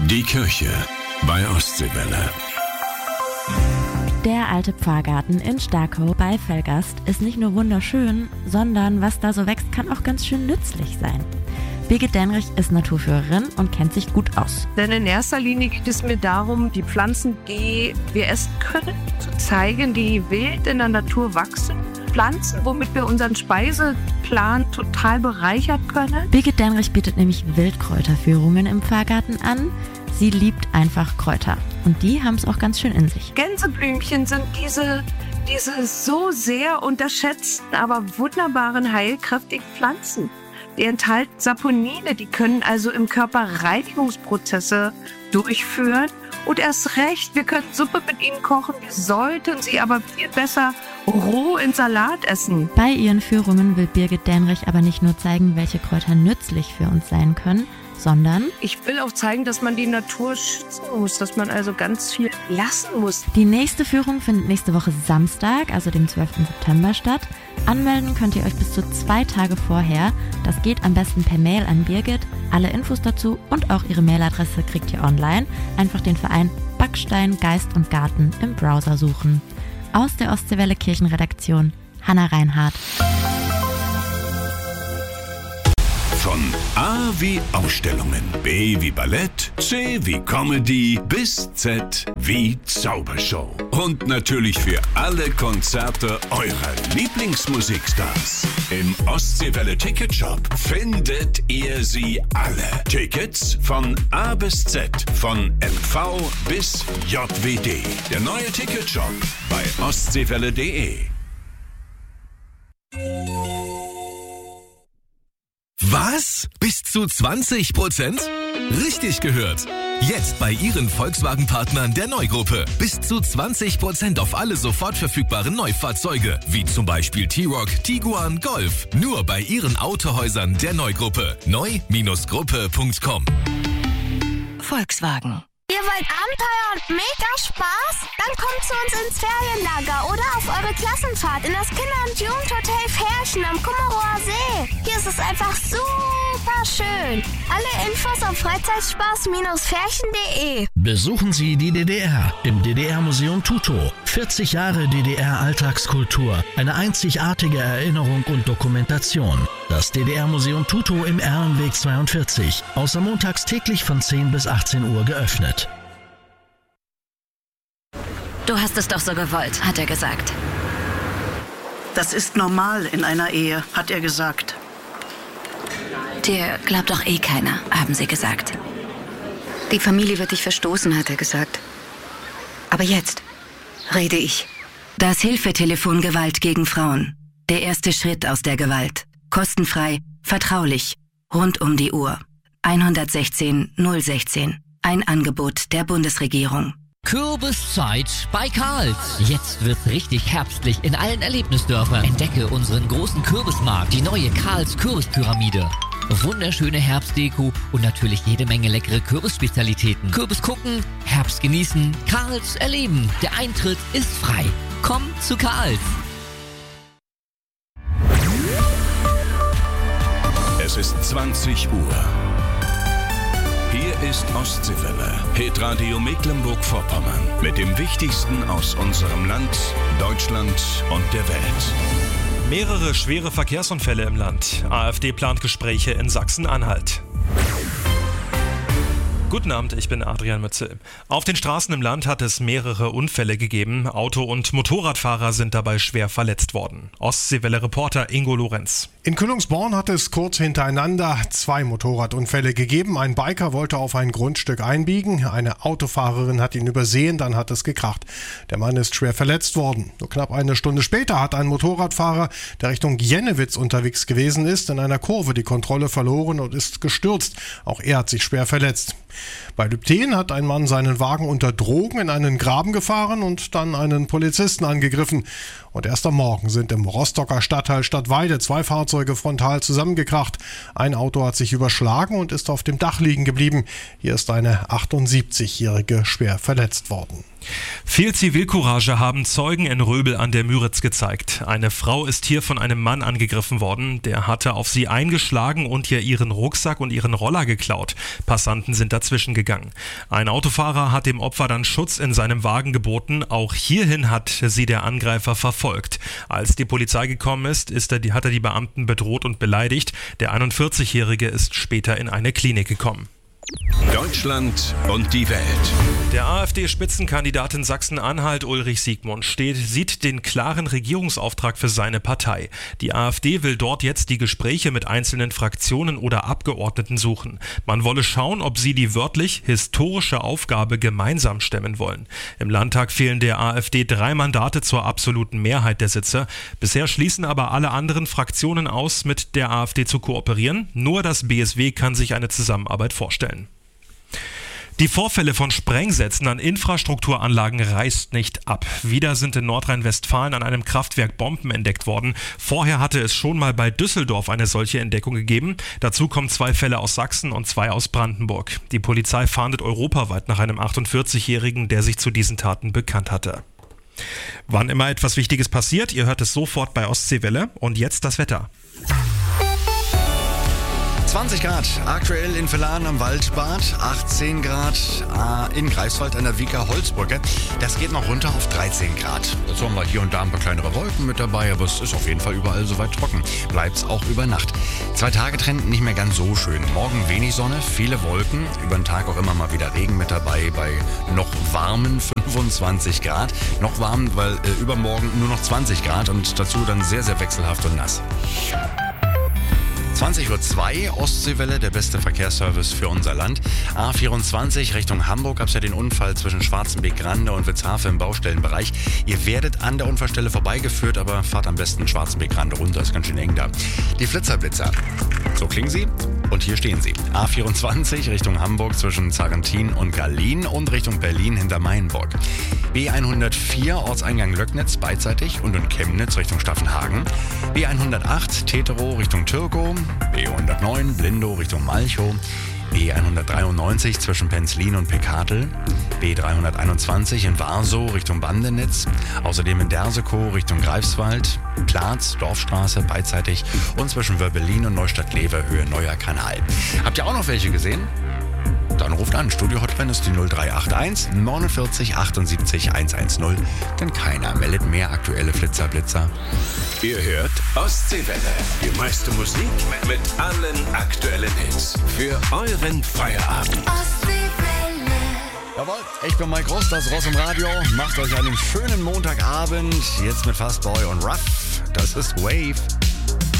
Die Kirche bei Ostseewelle. Der alte Pfarrgarten in Starkow bei Velgast ist nicht nur wunderschön, sondern was da so wächst, kann auch ganz schön nützlich sein. Birgit Dänrich ist Naturführerin und kennt sich gut aus. Denn in erster Linie geht es mir darum, die Pflanzen, die wir essen können, zu zeigen, die wild in der Natur wachsen. Pflanzen, womit wir unseren Speiseplan total bereichern können. Birgit Dänrich bietet nämlich Wildkräuterführungen im Pfarrgarten an. Sie liebt einfach Kräuter und die haben es auch ganz schön in sich. Gänseblümchen sind diese so sehr unterschätzten, aber wunderbaren, heilkräftigen Pflanzen. Die enthalten Saponine, die können also im Körper Reinigungsprozesse durchführen. Und erst recht, wir können Suppe mit ihnen kochen, wir sollten sie aber viel besser roh in Salat essen. Bei ihren Führungen will Birgit Dänrich aber nicht nur zeigen, welche Kräuter nützlich für uns sein können, sondern ich will auch zeigen, dass man die Natur schützen muss, dass man also ganz viel lassen muss. Die nächste Führung findet nächste Woche Samstag, also dem 12. September statt. Anmelden könnt ihr euch bis zu 2 Tage vorher. Das geht am besten per Mail an Birgit. Alle Infos dazu und auch ihre Mailadresse kriegt ihr online. Einfach den Verein Backstein, Geist und Garten im Browser suchen. Aus der Ostseewelle Kirchenredaktion, Hanna Reinhardt. Von A wie Ausstellungen, B wie Ballett, C wie Comedy bis Z wie Zaubershow. Und natürlich für alle Konzerte eurer Lieblingsmusikstars. Im Ostseewelle Ticketshop findet ihr sie alle. Tickets von A bis Z, von MV bis JWD. Der neue Ticketshop bei ostseewelle.de. Was? Bis zu 20%? Richtig gehört! Jetzt bei Ihren Volkswagen-Partnern der Neugruppe. Bis zu 20% auf alle sofort verfügbaren Neufahrzeuge, wie zum Beispiel T-Roc, Tiguan, Golf. Nur bei Ihren Autohäusern der Neugruppe. neu-gruppe.com. Volkswagen. Ihr wollt Abenteuer und mega Spaß? Dann kommt zu uns ins Ferienlager oder auf eure Klassenfahrt in das Kinder- und Jugendhotel Ferchen am Kummerower See. Hier ist es einfach super schön. Alle Infos auf Freizeitspaß-ferchen.de. Besuchen Sie die DDR im DDR-Museum Tutow. 40 Jahre DDR-Alltagskultur, eine einzigartige Erinnerung und Dokumentation. Das DDR-Museum Tutow im Erlenweg 42, außer montags täglich von 10 bis 18 Uhr geöffnet. Du hast es doch so gewollt, hat er gesagt. Das ist normal in einer Ehe, hat er gesagt. Dir glaubt doch eh keiner, haben sie gesagt. Die Familie wird dich verstoßen, hat er gesagt. Aber jetzt rede ich. Das Hilfetelefon Gewalt gegen Frauen. Der erste Schritt aus der Gewalt. Kostenfrei, vertraulich, rund um die Uhr. 116 016. Ein Angebot der Bundesregierung. Kürbiszeit bei Karls. Jetzt wird's richtig herbstlich in allen Erlebnisdörfern. Entdecke unseren großen Kürbismarkt, die neue Karls Kürbispyramide. Wunderschöne Herbstdeko und natürlich jede Menge leckere Kürbisspezialitäten. Kürbis gucken, Herbst genießen, Karls erleben. Der Eintritt ist frei. Komm zu Karls. Es ist 20 Uhr. Hier ist Ostseewelle, Hitradio Mecklenburg-Vorpommern mit dem Wichtigsten aus unserem Land, Deutschland und der Welt. Mehrere schwere Verkehrsunfälle im Land. AfD plant Gespräche in Sachsen-Anhalt. Guten Abend, ich bin Adrian Mützel. Auf den Straßen im Land hat es mehrere Unfälle gegeben. Auto- und Motorradfahrer sind dabei schwer verletzt worden. Ostseewelle-Reporter Ingo Lorenz. In Kühlungsborn hat es kurz hintereinander 2 Motorradunfälle gegeben. Ein Biker wollte auf ein Grundstück einbiegen. Eine Autofahrerin hat ihn übersehen, dann hat es gekracht. Der Mann ist schwer verletzt worden. Nur knapp eine Stunde später hat ein Motorradfahrer, der Richtung Jennewitz unterwegs gewesen ist, in einer Kurve die Kontrolle verloren und ist gestürzt. Auch er hat sich schwer verletzt. Bei Lübten hat ein Mann seinen Wagen unter Drogen in einen Graben gefahren und dann einen Polizisten angegriffen. Und erst am Morgen sind im Rostocker Stadtteil Stadtweide 2 Fahrzeuge frontal zusammengekracht. Ein Auto hat sich überschlagen und ist auf dem Dach liegen geblieben. Hier ist eine 78-Jährige schwer verletzt worden. Viel Zivilcourage haben Zeugen in Röbel an der Müritz gezeigt. Eine Frau ist hier von einem Mann angegriffen worden. Der hatte auf sie eingeschlagen und ihr ihren Rucksack und ihren Roller geklaut. Passanten sind dazwischen gegangen. Ein Autofahrer hat dem Opfer dann Schutz in seinem Wagen geboten. Auch hierhin hat sie der Angreifer verfolgt. Als die Polizei gekommen ist, hat er die Beamten bedroht und beleidigt. Der 41-Jährige ist später in eine Klinik gekommen. Deutschland und die Welt. Der AfD-Spitzenkandidat in Sachsen-Anhalt Ulrich Siegmund sieht den klaren Regierungsauftrag für seine Partei. Die AfD will dort jetzt die Gespräche mit einzelnen Fraktionen oder Abgeordneten suchen. Man wolle schauen, ob sie die wörtlich historische Aufgabe gemeinsam stemmen wollen. Im Landtag fehlen der AfD 3 Mandate zur absoluten Mehrheit der Sitze. Bisher schließen aber alle anderen Fraktionen aus, mit der AfD zu kooperieren. Nur das BSW kann sich eine Zusammenarbeit vorstellen. Die Vorfälle von Sprengsätzen an Infrastrukturanlagen reißt nicht ab. Wieder sind in Nordrhein-Westfalen an einem Kraftwerk Bomben entdeckt worden. Vorher hatte es schon mal bei Düsseldorf eine solche Entdeckung gegeben. Dazu kommen 2 Fälle aus Sachsen und 2 aus Brandenburg. Die Polizei fahndet europaweit nach einem 48-Jährigen, der sich zu diesen Taten bekannt hatte. Wann immer etwas Wichtiges passiert, ihr hört es sofort bei Ostseewelle. Und jetzt das Wetter. 20 Grad aktuell in Villaren am Waldbad, 18 Grad in Greifswald an der Wieker-Holzbrücke. Das geht noch runter auf 13 Grad. Jetzt haben wir hier und da ein paar kleinere Wolken mit dabei, aber es ist auf jeden Fall überall soweit trocken. Bleibt's auch über Nacht. 2-Tage-Trend nicht mehr ganz so schön. Morgen wenig Sonne, viele Wolken, über den Tag auch immer mal wieder Regen mit dabei bei noch warmen 25 Grad. Noch warm, weil übermorgen nur noch 20 Grad und dazu dann sehr, sehr wechselhaft und nass. 20:02 Uhr, Ostseewelle, der beste Verkehrsservice für unser Land. A24 Richtung Hamburg gab es ja den Unfall zwischen Schwarzenbeek-Grande und Witzhafe im Baustellenbereich. Ihr werdet an der Unfallstelle vorbeigeführt, aber fahrt am besten Schwarzenbeek-Grande runter, ist ganz schön eng da. Die Flitzer. So klingen sie und hier stehen sie. A24 Richtung Hamburg zwischen Zarentin und Gallien und Richtung Berlin hinter Mainburg. B104 Ortseingang Löcknitz beidseitig und in Chemnitz Richtung Staffenhagen. B108 Teterow Richtung Türkow. B109 Blindow Richtung Malchow. B193 zwischen Penzlin und Pekatel. B321 in Warsow Richtung Bandenitz. Außerdem in Dersekow Richtung Greifswald. Platz, Dorfstraße beidseitig und zwischen Wörbelin und Neustadt-Lever Höhe Neuer Kanal. Habt ihr auch noch welche gesehen? Dann ruft an. Studio-Hotline ist die 0381 49 78 110. Denn keiner meldet mehr aktuelle Blitzer. Ihr hört Ostseewelle. Die meiste Musik mit allen aktuellen Hits. Für euren Feierabend. Ostseewelle. Jawohl, ich bin Mike Ross, das Ross im Radio. Macht euch einen schönen Montagabend. Jetzt mit Fastboy und Ruff. Das ist Wave.